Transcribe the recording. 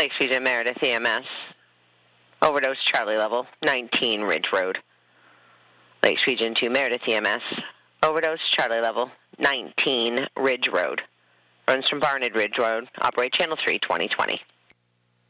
Lakes Region Meredith EMS. Overdose Charlie level, 19 Ridge Road. Lakes Region 2 Meredith EMS. Overdose Charlie level, 19 Ridge Road. Runs from Barnard Ridge Road. Operate Channel 3, 2020.